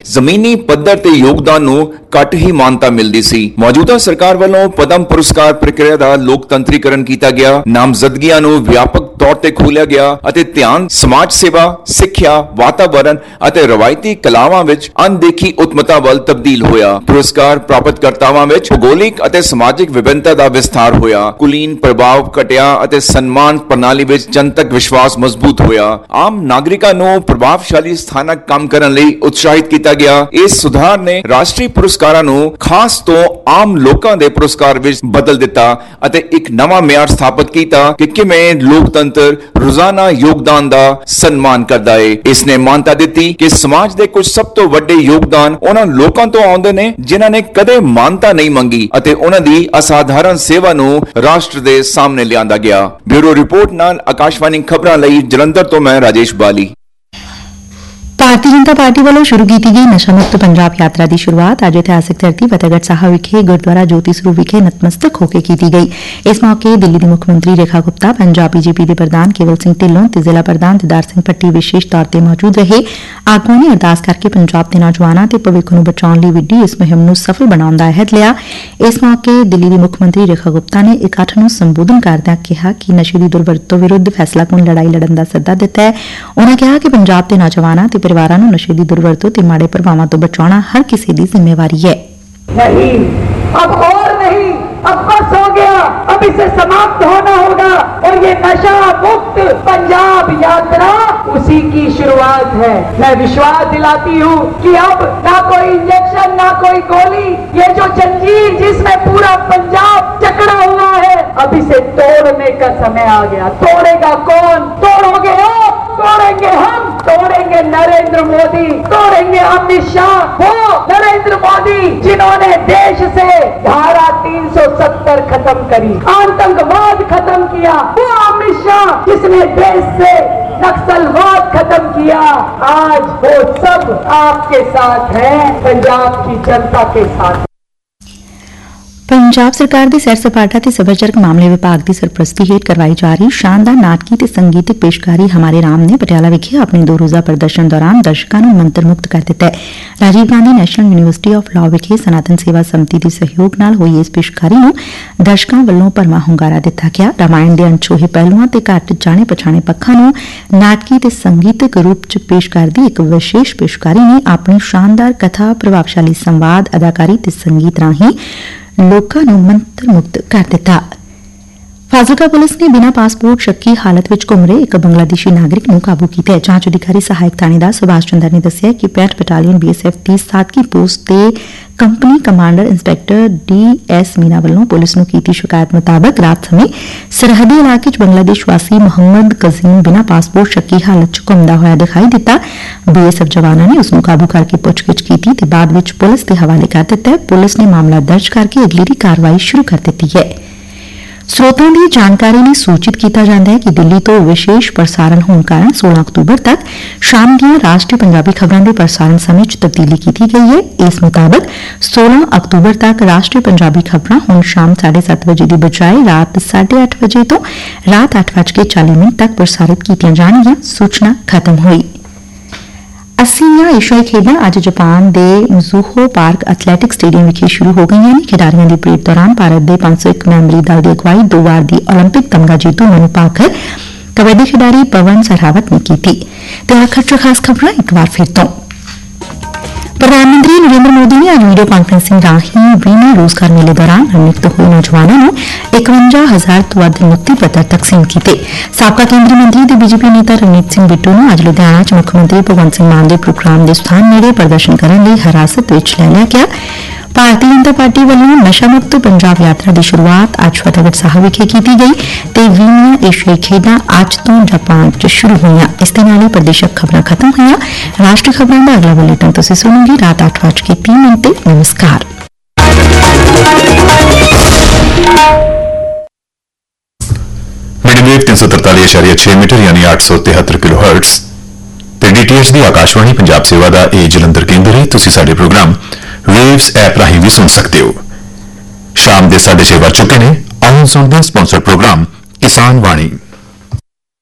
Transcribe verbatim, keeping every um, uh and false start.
ਜ਼ਮੀਨੀ ਪੱਧਰ ਤੇ ਯੋਗਦਾਨ ਨੂੰ ਘੱਟ ਹੀ ਮਾਨਤਾ ਮਿਲਦੀ ਸੀ। ਮੌਜੂਦਾ ਸਰਕਾਰ ਵੱਲੋਂ ਪਦਮ ਪੁਰਸਕਾਰ ਪ੍ਰਕਿਰਿਆ ਦਾ ਲੋਕਤੰਤਰੀਕਰਨ ਕੀਤਾ ਗਿਆ, ਨਾਮਜ਼ਦਗੀਆਂ ਨੂੰ ਵਿਆਪਕ ਤੌਰ ਤੇ ਖੋਲ੍ਹਿਆ ਗਿਆ ਅਤੇ ਧਿਆਨ ਸਮਾਜ ਸੇਵਾ, ਸਿੱਖਿਆ, ਵਾਤਾਵਰਣ ਅਤੇ ਰਵਾਇਤੀ ਕਲਾਵਾਂ ਵਿੱਚ ਅਣਦੇਖੀ ਉਤਮਤਾ ਵੱਲ ਤਬਦੀਲ ਹੋਇਆ। ਪੁਰਸਕਾਰ ਪ੍ਰਾਪਤਕਰਤਾਵਾਂ ਵਿੱਚ ਭੂਗੋਲਿਕ ਅਤੇ ਸਮਾਜਿਕ ਵਿਭਿੰਨਤਾ ਦਾ ਵਿਸਥਾਰ ਹੋਇਆ, ਕੁਲੀਨ ਪ੍ਰਭਾਵ ਘਟਿਆ ਅਤੇ ਸਨਮਾਨ ਪ੍ਰਣਾਲੀ ਵਿੱਚ ਜਨਤਕ ਵਿਸ਼ਵਾਸ ਮਜ਼ਬੂਤ ਹੋਇਆ। ਆਮ ਨਾਗਰਿਕਾਂ ਨੂੰ ਪ੍ਰਭਾਵਸ਼ਾਲੀ ਸਥਾਨਕ ਕੰਮ ਕਰਨ ਲਈ ਉਤਸ਼ਾਹਿਤ ਕੀਤਾ ਗਿਆ। ਇਸ ਸੁਧਾਰ ਨੇ ਰਾਸ਼ਟਰੀ ਪੁਰਸਕਾਰਾਂ ਨੂੰ ਖਾਸ ਤੋਂ ਆਮ ਲੋਕਾਂ ਦੇ ਪੁਰਸਕਾਰ ਵਿੱਚ ਬਦਲ ਦਿੱਤਾ ਅਤੇ ਇੱਕ ਨਵਾਂ ਮਿਆਰ ਸਥਾਪਿਤ ਕੀਤਾ ਕਿ ਕਿਵੇਂ ਲੋਕਤੰਤਰ ਰੋਜ਼ਾਨਾ ਯੋਗਦਾਨ ਦਾ ਸਨਮਾਨ ਕਰਦਾ ਹੈ। ਇਸ ਨੇ ਮਾਨਤਾ ਦਿੱਤੀ ਕਿ ਸਮਾਜ ਦੇ ਕੁਝ ਸਭ ਤੋਂ ਵੱਡੇ ਯੋਗਦਾਨ ਉਹਨਾਂ ਲੋਕਾਂ ਤੋਂ ਆਉਂਦੇ ਨੇ ਜਿਨ੍ਹਾਂ ਨੇ ਕਦੇ ਮਾਨਤਾ ਨਹੀਂ ਮੰਗੀ ਅਤੇ ਉਹਨਾਂ ਦੀ ਅਸਾਧਾਰਨ ਸੇਵਾ ਨੂੰ ਰਾਸ਼ਟਰ ਦੇ ਸਾਹਮਣੇ ਲਿਆਂਦਾ ਗਿਆ। ਬਿਊਰੋ ਰਿਪੋਰਟ ਨਾਲ ਆਕਾਸ਼ਵਾਣੀ ਖਬਰਾਂ ਲਈ ਜਲੰਧਰ ਤੋਂ ਮੈਂ ਰਾਜੇਸ਼ ਬਾਲੀ। ਭਾਰਤੀ ਜਨਤਾ ਪਾਰਟੀ ਵੱਲੋਂ ਸ਼ੁਰੂ ਕੀਤੀ ਗਈ ਨਸ਼ਾ ਮੁਕਤ ਪੰਜਾਬ ਯਾਤਰਾ ਦੀ ਸ਼ੁਰੂਆਤ ਅੱਜ ਇਤਿਹਾਸਕ ਧਰਤੀ ਫਤਿਹਗੜ੍ਹ ਸਾਹਿਬ ਵਿਖੇ ਗੁਰਦੁਆਰਾ ਜੋਤੀ ਸਰੂਪ ਵਿਖੇ ਨਤਮਸਤਕ ਹੋ ਕੇ ਕੀਤੀ ਗਈ। ਇਸ ਮੌਕੇ ਦਿੱਲੀ ਦੀ ਮੁੱਖ ਮੰਤਰੀ ਰੇਖਾ ਗੁਪਤਾ, ਪੰਜਾਬ ਬੀਜੇਪੀ ਦੇ ਪ੍ਰਧਾਨ ਕੇਵਲ ਸਿੰਘ ਢਿੱਲੋਂ ਤੇ ਜ਼ਿਲ੍ਹਾ ਪ੍ਰਧਾਨ ਦਿਦਾਰ ਸਿੰਘ ਭੱਟੀ ਵਿਸ਼ੇਸ਼ ਤੌਰ ਤੇ ਮੌਜੂਦ ਰਹੇ। ਆਗੂਆਂ ਨੇ ਅਰਦਾਸ ਕਰਕੇ ਪੰਜਾਬ ਦੇ ਨੌਜਵਾਨਾਂ ਤੇ ਭਵਿੱਖ ਨੂੰ ਬਚਾਉਣ ਲਈ ਵਿੱਢੀ ਇਸ ਮੁਹਿੰਮ ਨੂੰ ਸਫਲ ਬਣਾਉਣ ਦਾ ਅਹਿਦ ਲਿਆ। ਇਸ ਮੌਕੇ ਦਿੱਲੀ ਦੀ ਮੁੱਖ ਮੰਤਰੀ ਰੇਖਾ ਗੁਪਤਾ ਨੇ ਇਕੱਠ ਨੂੰ ਸੰਬੋਧਨ ਕਰਦਿਆਂ ਕਿਹਾ ਕਿ ਨਸ਼ੇ ਦੀ ਦੁਰਵਰਤੋਂ ਵਿਰੁੱਧ ਫੈਸਲਾਕੁਨ ਲੜਾਈ ਲੜਨ ਦਾ ਸੱਦਾ ਦਿੱਤਾ ਹੈ। ਉਨ੍ਹਾਂ ਕਿਹਾ ਕਿ ਪੰਜਾਬ ਦੇ ਨੌਜਵਾਨਾਂ ਤੇ ਪਰਿਵਾਰਾਂ ਨੂੰ ਨਸ਼ੇ ਦੀ दुर्वरतों ते माड़े प्रभावों तो बचाना हर किसी की जिम्मेवारी है। नहीं, अब और नहीं, अब बस हो गया, अब इसे समाप्त होना होगा और ये नशा मुक्त पंजाब यात्रा उसी की शुरुआत है। मैं विश्वास दिलाती हूँ कि अब ना कोई इंजेक्शन, ना कोई गोली, ये जो जंजीर जिसमें पूरा पंजाब जकड़ा हुआ है, अब इसे तोड़ने का समय आ गया। तोड़ेगा कौन? तोड़ोगे आप, तोड़ेंगे हम, तोड़ेंगे नरेंद्र मोदी, तोड़ेंगे अमित शाह, वो नरेंद्र मोदी जिन्होंने देश से धारा तीन सौ सत्तर खत्म करी, आतंकवाद खत्म किया, वो अमित शाह जिसने देश से नक्सलवाद खत्म किया। आज वो सब आपके साथ हैं, पंजाब की जनता के साथ। ਪੰਜਾਬ ਸਰਕਾਰ ਦੇ ਸੈਰ ਸਪਾਟਾ ਤੇ ਸੱਭਿਆਚਾਰਕ ਮਾਮਲੇ ਵਿਭਾਗ ਦੀ ਸਰਪ੍ਰਸਤੀ ਹੇਠ ਕਰਵਾਈ ਜਾ ਰਹੀ ਸ਼ਾਨਦਾਰ ਨਾਟਕੀ ਤੇ ਸੰਗੀਤਕ ਪੇਸ਼ਕਾਰੀ ਹਮਾਰੇ ਰਾਮ ਨੇ ਪਟਿਆਲਾ ਵਿਖੇ ਆਪਣੇ ਦੋ ਰੋਜ਼ਾ ਪ੍ਰਦਰਸ਼ਨ ਦੌਰਾਨ ਦਰਸ਼ਕਾਂ ਨੂੰ ਮੰਤਰ ਮੁਗਧ ਕਰ ਦਿੱਤਾ ਹੈ। Rajiv Gandhi national university of law ਵਿਖੇ ਸਨਾਤਨ ਸੇਵਾ ਸਮਿਤੀ ਦੇ ਸਹਿਯੋਗ ਨਾਲ ਹੋਈ ਇਸ ਪੇਸ਼ਕਾਰੀ ਨੂੰ ਦਰਸ਼ਕਾਂ ਵੱਲੋਂ ਭਰਵਾਂ ਹੁੰਗਾਰਾ ਦਿੱਤਾ ਗਿਆ। ਰਾਮਾਇਣ ਦੇ ਅਣਛੋਹੇ ਪਹਿਲੂਆਂ ਤੇ ਘੱਟ ਜਾਣੇ ਪਛਾਣੇ ਪੱਖਾਂ ਨੂੰ ਨਾਟਕੀ ਤੇ ਸੰਗੀਤਕ ਰੂਪ ਚ ਪੇਸ਼ ਕਰਦੀ ਇੱਕ ਵਿਸ਼ੇਸ਼ ਪੇਸ਼ਕਾਰੀ ਨੇ ਆਪਣੀ ਸ਼ਾਨਦਾਰ ਕਥਾ, ਪ੍ਰਭਾਵਸ਼ਾਲੀ ਸੰਵਾਦ, ਅਦਾਕਾਰੀ ਤੇ ਸੰਗੀਤ ਰਾਹੀਂ ਲੋਕਾਂ ਨੂੰ ਮੰਤਰ ਮੁਗਧ ਕਰ ਦਿੱਤਾ। ਫਾਜ਼ਿਲਕਾ ਪੁਲਿਸ ਨੇ ਬਿਨਾਂ ਪਾਸਪੋਰਟ ਸ਼ੱਕੀ ਹਾਲਤ ਵਿੱਚ ਘੁੰਮ ਰਹੇ ਇੱਕ ਬੰਗਲਾਦੇਸ਼ੀ ਨਾਗਰਿਕ ਨੂੰ ਕਾਬੂ ਕੀਤਾ ਹੈ। ਜਾਂਚ ਅਧਿਕਾਰੀ ਸਹਾਇਕ ਥਾਣੇਦਾਰ ਸੁਭਾਸ਼ ਚੰਦਰ ਨੇ ਦੱਸਿਆ ਕਿ ਪੈਂਹਠ ਬਟਾਲੀਅਨ ਬੀਐਸਐਫ ਦੀ ਸਾਦਕੀ ਪੋਸਟ ਤੇ company commander inspector D S Meena ਵੱਲੋਂ ਪੁਲਿਸ ਨੂੰ ਕੀਤੀ ਸ਼ਿਕਾਇਤ ਮੁਤਾਬਕ ਰਾਤ ਸਮੇਂ ਸਰਹੱਦੀ ਇਲਾਕੇ 'ਚ ਬੰਗਲਾਦੇਸ਼ ਵਾਸੀ ਮੁਹੰਮਦ ਕਜ਼ੀਮ ਬਿਨਾਂ ਪਾਸਪੋਰਟ ਸ਼ੱਕੀ ਹਾਲਤ 'ਚ ਘੁੰਮਦਾ ਹੋਇਆ ਦਿਖਾਈ ਦਿੱਤਾ। ਬੀਐਸਐਫ ਜਵਾਨਾਂ ਨੇ ਉਸ ਨੂੰ ਕਾਬੂ ਕਰਕੇ ਪੁੱਛਗਿੱਛ ਕੀਤੀ ਤੇ ਬਾਅਦ ਵਿੱਚ ਪੁਲਿਸ ਦੇ ਹਵਾਲੇ ਕਰ ਦਿੱਤਾ। ਪੁਲਿਸ ਨੇ ਮਾਮਲਾ ਦਰਜ ਕਰਕੇ ਅਗਲੇਰੀ ਕਾਰਵਾਈ ਸ਼ੁਰੂ ਕਰ ਦਿੱਤੀ ਹੈ। ਸਰੋਤਾਂ ਦੀ ਜਾਣਕਾਰੀ ਲਈ ਸੂਚਿਤ ਕੀਤਾ ਜਾਂਦਾ ਹੈ ਕਿ ਦਿੱਲੀ ਤੋਂ ਵਿਸ਼ੇਸ਼ ਪ੍ਰਸਾਰਣ ਹੋਣ ਕਾਰਨ ਸੋਲਾਂ ਅਕਤੂਬਰ ਤੱਕ ਸ਼ਾਮ ਦੀਆਂ ਰਾਸ਼ਟਰੀ ਪੰਜਾਬੀ ਖਬਰਾਂ ਦੇ ਪ੍ਰਸਾਰਣ ਸਮੇਂ 'ਚ ਤਬਦੀਲੀ ਕੀਤੀ ਗਈ ਹੈ। ਇਸ ਮੁਤਾਬਕ ਸੋਲਾਂ ਅਕਤੂਬਰ ਤੱਕ ਰਾਸ਼ਟਰੀ ਪੰਜਾਬੀ ਖਬਰਾਂ ਹੁਣ ਸ਼ਾਮ ਸਾਢੇ ਸੱਤ ਵਜੇ ਦੀ ਬਜਾਏ ਰਾਤ ਸਾਢੇ ਅੱਠ ਵਜੇ ਤੋਂ ਰਾਤ ਅੱਠ ਵੱਜ ਕੇ ਚਾਲੀ ਮਿੰਟ ਤੱਕ ਪ੍ਰਸਾਰਿਤ ਕੀਤੀਆਂ ਜਾਣਗੀਆਂ। ਸੂਚਨਾ ਖਤਮ ਹੋਈ। ਅੱਸੀਵੀਆਂ ਏਸ਼ੀਆਈ ਖੇਡਾਂ ਅੱਜ ਜਾਪਾਨ ਦੇ ਮਜ਼ੂਹੋ ਪਾਰਕ ਐਥਲੈਟਿਕ ਸਟੇਡੀਅਮ ਵਿਖੇ ਸ਼ੁਰੂ ਹੋ ਗਈਆਂ ਨੇ। ਖਿਡਾਰੀਆਂ ਦੀ ਪਰੇਡ ਦੌਰਾਨ ਭਾਰਤ ਦੇ ਪੰਜ ਸੌ ਇੱਕ ਮੈਂਬਰੀ ਦਲ ਦੀ ਅਗਵਾਈ ਦੋ ਵਾਰ ਦੀ ਓਲੰਪਿਕ ਤਮਗਾ ਜੇਤੂ ਮਨੂ ਭਾਕਰ, ਕਬੱਡੀ ਖਿਡਾਰੀ ਪਵਨ ਸਰਹਾਵਤ ਨੇ ਕੀਤੀ। ਤੇ ਆਖਰ 'ਚ ਖਾਸ ਖਬਰਾਂ ਇੱਕ ਵਾਰ ਫਿਰ ਤੋਂ। ਪ੍ਰਧਾਨ ਮੰਤਰੀ ਨਰਿੰਦਰ ਮੋਦੀ ਨੇ ਅੱਜ ਵੀਡੀਓ ਕਾਨਫਰੰਸਿੰਗ ਰਾਹੀਂ ਵੀਹਵੇਂ ਰੋਜ਼ਗਾਰ ਮੇਲੇ ਦੌਰਾਨ ਨਿਯੁਕਤ ਹੋਏ ਨੌਜਵਾਨਾਂ ਨੂੰ ਇਕਵੰਜਾ ਹਜ਼ਾਰ ਤੋਂ ਵੱਧ ਨਿਯੁਕਤੀ ਪੱਤਰ ਤਕਸੀਮ ਕੀਤੇ। ਸਾਬਕਾ ਕੇਂਦਰੀ ਮੰਤਰੀ ਤੇ ਬੀਜੇਪੀ ਨੇਤਾ ਰਣਜੀਤ ਸਿੰਘ ਬਿੱਟੂ ਨੂੰ ਅੱਜ ਲੁਧਿਆਣਾ 'ਚ ਮੁੱਖ ਮੰਤਰੀ ਭਗਵੰਤ ਸਿੰਘ ਮਾਨ ਦੇ ਪ੍ਰੋਗਰਾਮ ਦੇ ਸਥਾਨ ਨੇੜੇ ਪ੍ਰਦਰਸ਼ਨ ਕਰਨ ਲਈ ਹਿਰਾਸਤ ਵਿੱਚ ਲੈ ਲਿਆ ਗਿਆ। ਭਾਰਤੀ ਜਨਤਾ ਪਾਰਟੀ ਵੱਲੋਂ ਨਸ਼ਾ ਮੁਕਤ ਪੰਜਾਬ ਯਾਤਰਾ ਦੀ ਸ਼ੁਰੂਆਤ ਅੱਜ ਫਤਿਹਗੜ੍ਹ ਸਾਹਿਬ ਵਿਖੇ ਕੀਤੀ ਗਈ ਤੇ ਵੀਹਵੀਆਂ ਏਸ਼ੀਆਈ ਖੇਡਾਂ ਅੱਜ ਤੋਂ ਜਾਪਾਨ 'ਚ ਸ਼ੁਰੂ ਹੋਈਆਂ। ਇਸ ਦੇ ਨਾਲ ਹੀ ਪ੍ਰਦੇਸ਼ਕ ਖਬਰਾਂ ਖਤਮ ਹੋਈਆਂ। ਰਾਸ਼ਟਰੀ ਖਬਰਾਂ ਦਾ ਅਗਲਾ ਬੁਲੇਟਿਨ ਤੁਸੀਂ ਸੁਣੋਗੇ ਰਾਤ ਅੱਠ ਵੱਜ ਕੇ ਤੀਹ ਮਿੰਟ ਤੇ। ਨਮਸਕਾਰ। मीडियम वेव तीन सौ तरताली इशारिया छे मीटर यानी आठ सौ तिहत्तर किलो हर्ट्स ते डीटीएच दी आकाशवाणी पंजाब सेवा दा ए जलंधर केंद्र है। तुसी साडे प्रोग्राम वेव्स ऐप राही भी सुन सकते हो। शाम दे साढ़े छे बज चुके ने। आउं सुनदे स्पॉन्सर प्रोग्राम किसान वाणी।